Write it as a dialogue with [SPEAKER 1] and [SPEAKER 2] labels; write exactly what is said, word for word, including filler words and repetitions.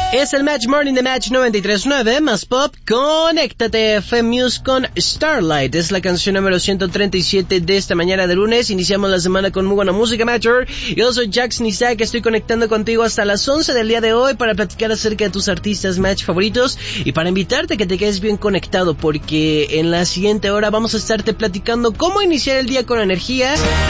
[SPEAKER 1] Es el Match Morning de Match noventa y tres punto nueve, más pop. Conéctate, F M News con Starlight. Es la canción número ciento treinta y siete de esta mañana de lunes. Iniciamos la semana con muy buena música, Matcher. Yo soy Jackson Isaac, estoy conectando contigo hasta las once del día de hoy para platicar acerca de tus artistas Match favoritos y para invitarte a que te quedes bien conectado, porque en la siguiente hora vamos a estarte platicando cómo iniciar el día con energía.